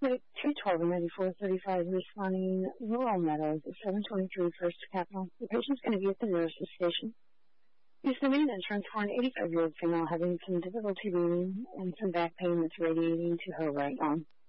Flight 212 and 9435 responding Rural Meadows at 723 First Capital. The patient's going to be at the nurse's station. He's the main entrance for an 85-year-old female having some difficulty breathing and some back pain that's radiating to her right arm.